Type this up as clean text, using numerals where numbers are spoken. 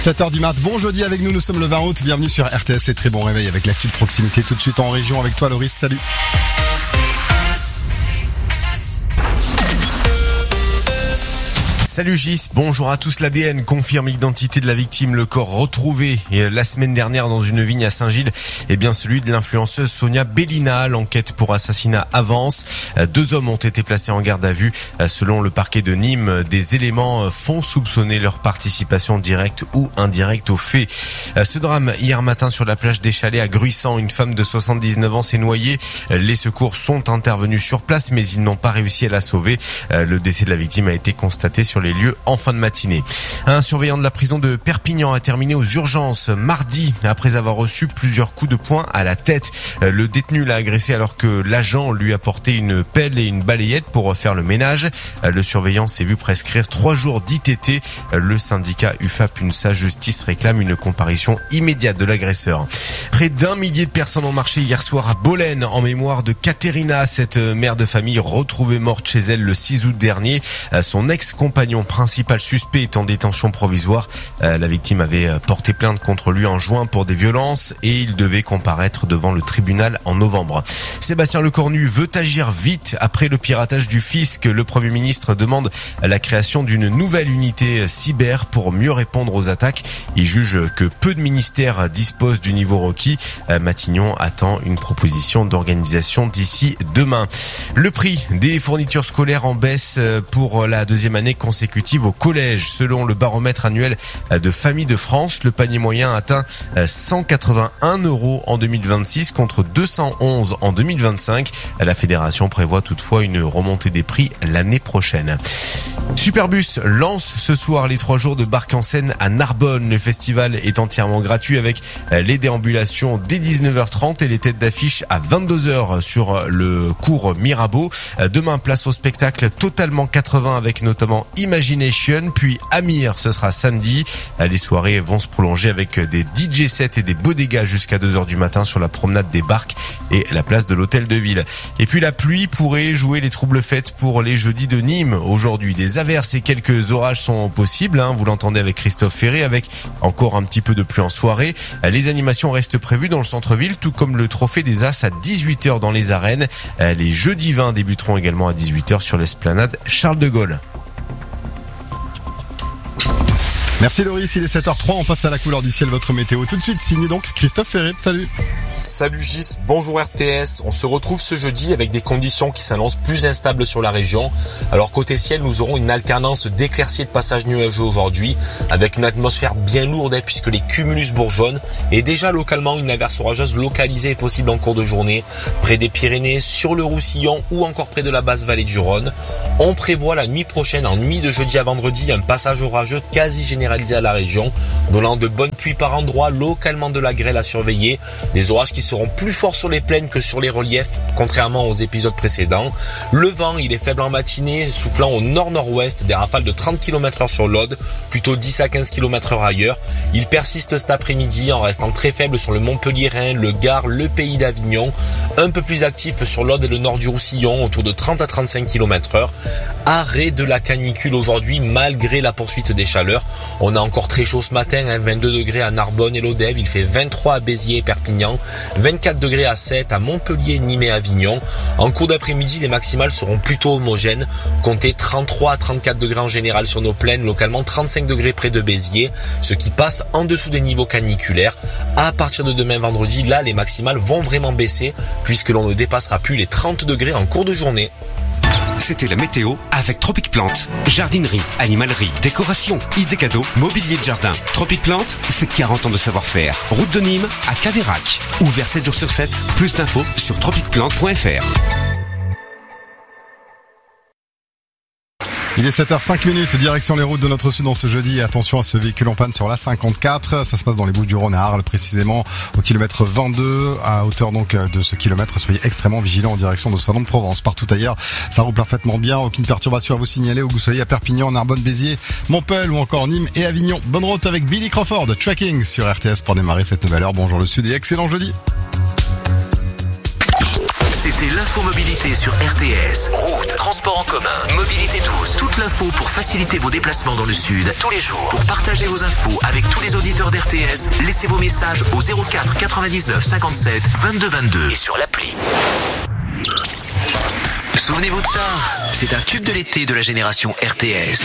7h du mat, bon jeudi avec nous sommes le 20 août, bienvenue sur RTS et très bon réveil avec l'actu de proximité tout de suite en région avec toi Loris, salut. Salut Gis, bonjour à tous. L'ADN confirme l'identité de la victime. Le corps retrouvé la semaine dernière dans une vigne à Saint-Gilles est bien celui de l'influenceuse Sonia Bellina. L'enquête pour assassinat avance. 2 hommes ont été placés en garde à vue. Selon le parquet de Nîmes, des éléments font soupçonner leur participation directe ou indirecte au fait. Ce drame hier matin sur la plage des Chalets à Gruissant, une femme de 79 ans s'est noyée. Les secours sont intervenus sur place mais ils n'ont pas réussi à la sauver. Le décès de la victime a été constaté sur les lieux en fin de matinée. Un surveillant de la prison de Perpignan a terminé aux urgences mardi après avoir reçu plusieurs coups de poing à la tête. Le détenu l'a agressé alors que l'agent lui apportait une pelle et une balayette pour faire le ménage. Le surveillant s'est vu prescrire 3 jours d'ITT. Le syndicat UFAP UNSA Justice réclame une comparution immédiate de l'agresseur. Près d'1 millier de personnes ont marché hier soir à Bolène en mémoire de Katerina, cette mère de famille retrouvée morte chez elle le 6 août dernier. Son ex-compagnon principal suspect est en détention provisoire. La victime avait porté plainte contre lui en juin pour des violences et il devait comparaître devant le tribunal en novembre. Sébastien Lecornu veut agir vite après le piratage du fisc. Le Premier ministre demande la création d'une nouvelle unité cyber pour mieux répondre aux attaques. Il juge que peu de ministères disposent du niveau requis. Matignon attend une proposition d'organisation d'ici demain. Le prix des fournitures scolaires en baisse pour la 2e année consécutive au collège. Selon le baromètre annuel de Famille de France, le panier moyen atteint 181 € en 2026 contre 211 en 2025. La fédération prévoit toutefois une remontée des prix l'année prochaine. Superbus lance ce soir les 3 jours de Barque en Seine à Narbonne. Le festival est entièrement gratuit avec les déambulations dès 19h30 et les têtes d'affiche à 22h sur le cours Mirabeau. Demain, place au spectacle totalement 80 avec notamment Imagination, puis Amir, ce sera samedi. Les soirées vont se prolonger avec des DJ sets et des bodegas jusqu'à 2h du matin sur la promenade des Barques et la place de l'Hôtel de Ville. Et puis la pluie pourrait jouer les troubles fêtes pour les jeudis de Nîmes. Aujourd'hui, des averses et quelques orages sont possibles. Vous l'entendez avec Christophe Ferré, avec encore un petit peu de pluie en soirée. Les animations restent prévues dans le centre-ville, tout comme le trophée des As à 18h dans les arènes. Les jeudis 20 débuteront également à 18h sur l'esplanade Charles de Gaulle. Merci Loris, il est 7h03, on passe à la couleur du ciel, votre météo. Tout de suite, signé donc Christophe Ferré, salut. Salut Gis, bonjour RTS. On se retrouve ce jeudi avec des conditions qui s'annoncent plus instables sur la région. Alors côté ciel, nous aurons une alternance d'éclaircies et de passages nuageux aujourd'hui, avec une atmosphère bien lourde puisque les cumulus bourgeonnent. Et déjà localement, une averse orageuse localisée est possible en cours de journée, près des Pyrénées, sur le Roussillon ou encore près de la basse vallée du Rhône. On prévoit la nuit prochaine, en nuit de jeudi à vendredi, un passage orageux quasi généralisé à la région, donnant de bonnes pluies par endroits, localement de la grêle à surveiller. Des orages qui seront plus forts sur les plaines que sur les reliefs, contrairement aux épisodes précédents. Le vent, il est faible en matinée, soufflant au nord-nord-ouest, des rafales de 30 km/h sur l'Aude, plutôt 10 à 15 km/h ailleurs. Il persiste cet après-midi en restant très faible sur le Montpelliérain, le Gard, le Pays d'Avignon, un peu plus actif sur l'Aude et le nord du Roussillon, autour de 30 à 35 km/h. Arrêt de la canicule aujourd'hui, malgré la poursuite des chaleurs. On a encore très chaud ce matin, 22 degrés à Narbonne et Lodève, il fait 23 à Béziers et Perpignan, 24 degrés à 7 à Montpellier, Nîmes et Avignon. En cours d'après-midi, les maximales seront plutôt homogènes. Comptez 33 à 34 degrés en général sur nos plaines, localement 35 degrés près de Béziers, ce qui passe en dessous des niveaux caniculaires. À partir de demain vendredi, là, les maximales vont vraiment baisser, puisque l'on ne dépassera plus les 30 degrés en cours de journée. C'était la météo avec Tropic Plante. Jardinerie, animalerie, décoration, idées cadeaux, mobilier de jardin. Tropic Plante, c'est 40 ans de savoir-faire. Route de Nîmes à Caveyrac. Ouvert 7 jours sur 7. Plus d'infos sur tropicplante.fr. Il est 7h05, direction les routes de notre sud en ce jeudi. Attention à ce véhicule en panne sur la 54. Ça se passe dans les Bouches-du-Rhône à Arles, précisément au kilomètre 22. À hauteur donc de ce kilomètre, soyez extrêmement vigilants en direction de Salon-de-Provence. Partout ailleurs, ça roule parfaitement bien. Aucune perturbation à vous signaler où vous soyez à Perpignan, Narbonne, Béziers, Montpellier ou encore Nîmes et Avignon. Bonne route avec Billy Crawford, Tracking sur RTS pour démarrer cette nouvelle heure. Bonjour le sud et excellent jeudi. C'était l'info L'info mobilité sur RTS. Route, transport en commun, mobilité douce. Toute l'info pour faciliter vos déplacements dans le sud tous les jours. Pour partager vos infos avec tous les auditeurs d'RTS, laissez vos messages au 04 99 57 22 22 et sur l'appli. Souvenez-vous de ça, c'est un tube de l'été de la génération RTS.